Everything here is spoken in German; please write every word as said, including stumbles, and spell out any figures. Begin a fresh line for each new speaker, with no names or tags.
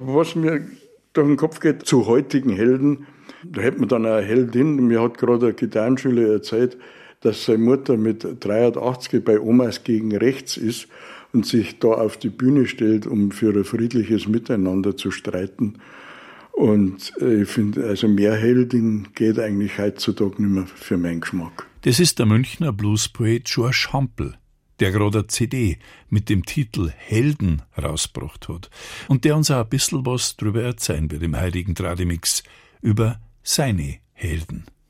Was mir durch den Kopf geht, zu heutigen Helden, da hätte man dann eine Heldin. Mir hat gerade eine Gitarrenschüler erzählt, dass seine Mutter mit dreiundachtzig bei Omas gegen rechts ist und sich da auf die Bühne stellt, um für ein friedliches Miteinander zu streiten. Und ich finde, also mehr Heldin geht eigentlich heutzutage nicht mehr für meinen Geschmack.
Das ist der Münchner Bluespoet George Hampel, der gerade eine C D mit dem Titel Helden rausgebracht hat und der uns auch ein bisschen was drüber erzählen wird im heutigen Tradimix über seine Helden.